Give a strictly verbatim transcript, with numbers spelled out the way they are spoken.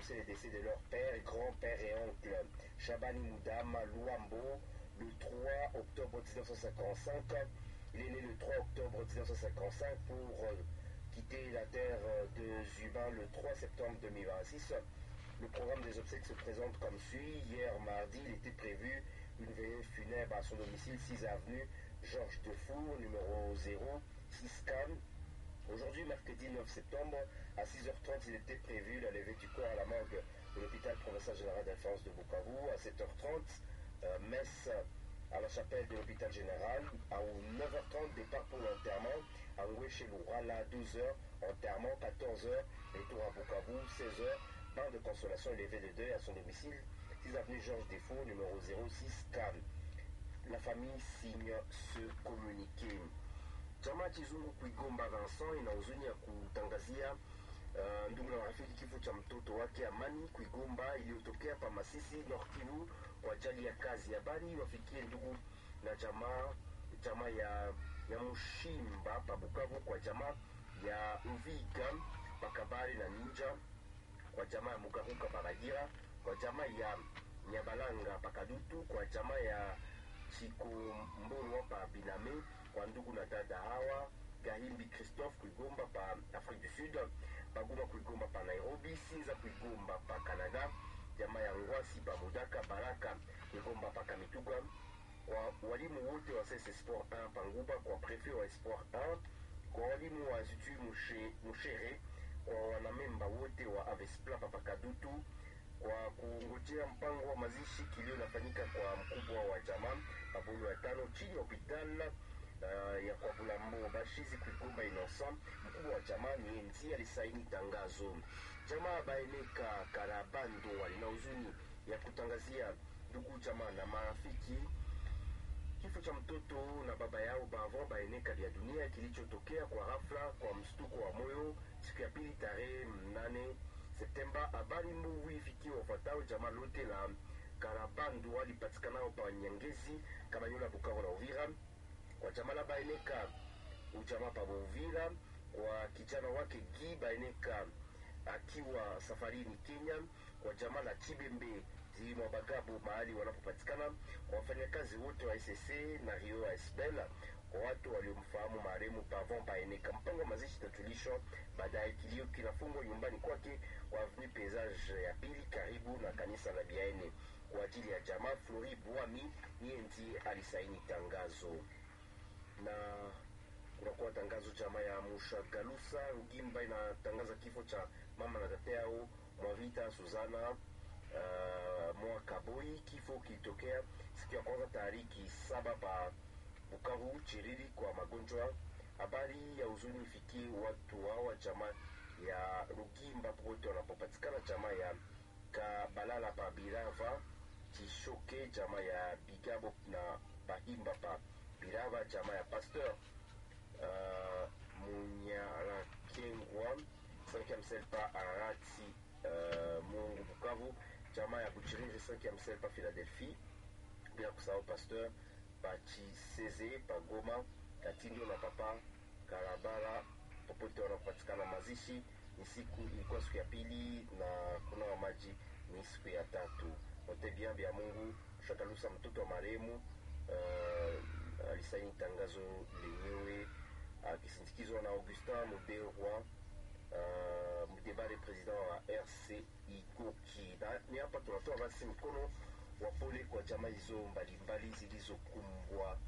annonçaient le décès de leur père, grand-père et oncle. Shabani Moudama Luambo, le trois octobre mille neuf cent cinquante-cinq. Il est né le trois octobre mille neuf cent cinquante-cinq pour euh, quitter la terre de Zuba le trois septembre deux mille vingt-six. Le programme des obsèques se présente comme suit. Hier mardi, il était prévu une veillée funèbre à son domicile six avenue Georges Defour, numéro zéro six Cannes. Aujourd'hui, mercredi neuf septembre, à six heures trente, il était prévu la levée du corps à la morgue de l'hôpital provincial général d'Alphonse de Bukavu. À sept heures trente, euh, messe à la chapelle de l'hôpital général. À neuf heures trente, départ pour l'enterrement. À Ngoué-chez-Lourala, à douze heures, enterrement. quatorze heures, retour à Bukavu. seize heures, bain de consolation et levée de deuil à son domicile. six avenue Georges Defour, numéro zéro six Cannes. La famille signe ce communiqué. Chama Chizungu Kuigomba Vincent ina huzuni ya kutangazia uh, ndugu na marafiki kifo cha mtoto wake Amani Kuigomba iliyotokea pa Masisi Nord Kivu kwa ajali ya kazi. Habari wafikie ndugu na jamaa jamaa ya ya Mushimba pa Bukavu, kwa jamaa ya Uviga Bakabari na Ninja, kwa jamaa ya Mugaruka Baragira, kwa jamaa ya Nyabalanga Pakadutu, kwa jamaa ya Chiko Mbolo pa Biname, kwa ndugu na dada hawa Gahimbi Christophe Kuigomba pa Afrique du Sud, Baguma Kuigomba pa Nairobi, Sinza Kuigomba pa Canada, jamaa ya Ngwasi pa Mudaka, Baraka Kuigomba pa Kamituga, kwa walimu wote wa C S Sport un pa Nguba, kwa prefet wa Sport un, kwa walimu wa Institut Mushere, kwa wanamemba wote wa Avespla pa Pakadutu, kwa kungojea mpango wa mazishi kilio nafanyika kwa mkubwa wa jamaa Pabulu ya tano chini ya hospitali uh, ya kwa Bulambo Bashizi Kuigomba Innocent. Mkubwa wa jamaa ni Enzi alisaini tangazo. Jamaa Baeneka Karabando walina huzuni ya kutangazia ndugu jamaa na marafiki kifo cha mtoto na baba yao Bavon Baeneka ya dunia kilichotokea kwa ghafla kwa mstuko wa moyo siku ya pili tarehe nane Septemba. Habari mbovu ifikie wafuatao jamaa lote la Karabando walipatikanao pa Nyangezi, Kamanyola, Bukavu na Uvira. Kwa jamaa la Baeneka ujamaa pa Uvira, kwa kijana wake Gi Baeneka akiwa safarini Kenya. Kwa jamaa la Chibembe Zilimo Bagabo mahali wanapopatikana. Kwa wafanyakazi wote wa S S A na Rio Asbel, kwa watu waliomfahamu marehemu Pavon Baeneka. Mpango wa mazishi tatulishwa baadaye. Kilio kinafungwa nyumbani kwake kwa Avenue Paysage ya pili karibu na kanisa la Biaene. Kwa ajili ya jamaa Flori Bwami Nienti alisaini tangazo. Na kunakuwa tangazo jamaa ya Mushagalusa Rugimba inatangaza kifo cha mama na tata yao Mwavita Suzana uh, Mwakaboi. Kifo kilitokea siku ya kwanza tariki saba pa Bukavu Chirili kwa magonjwa. Habari ya huzuni ifikie watu hawa jamaa ya Rugimba popote wanapopatikana, jamaa ya Kabalala pa Birava Chishoke, jamaa ya Bigabo na Bahimba pa Birava, jamaa ya Pasteur uh, Munyarakengwa cinquième sel pa Arati uh, Mungu Bukavu, jamaa ya Buchiriri cinquième sel pa Philadelphie, bila kusahau Pasteur Pachiseze pa Goma, Katindo na papa Karabara popote wanapatikana. Mazishi ni siku ilikuwa siku ya pili na kuna wa maji ni siku ya tatu. Wote bien vya Mungu Shakalusa mtoto wa marehemu uh, alisaini tangazo lenyewe akisindikizwa uh, na Augustin Muderwa uh, Mudebare president wa R C I Goki. Na ni hapa tunatoa basi mkono wa pole kwa jamaa hizo mbalimbali zilizokumbwa